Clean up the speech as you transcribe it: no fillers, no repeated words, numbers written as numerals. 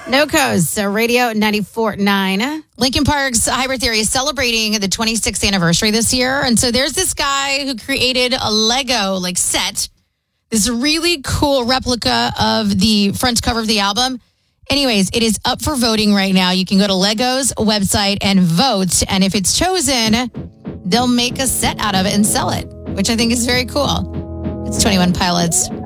No Coast, so Radio 94.9. Linkin Park's Hybrid Theory is celebrating the 26th anniversary this year. And so there's this guy who created a Lego set, this really cool replica of the front cover of the album. Anyways, it is up for voting right now. You can go to Lego's website and vote. And if it's chosen, they'll make a set out of it and sell it, which I think is very cool. It's 21 Pilots.